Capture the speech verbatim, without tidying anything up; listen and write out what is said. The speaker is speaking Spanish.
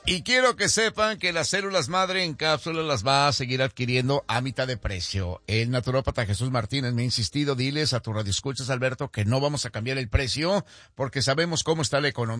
Y quiero que sepan que las células madre en cápsula las va a seguir adquiriendo a mitad de precio. El naturópata Jesús Martínez me ha insistido, diles a tu radioescuchas, Alberto, que no vamos a cambiar el precio porque sabemos cómo está la economía.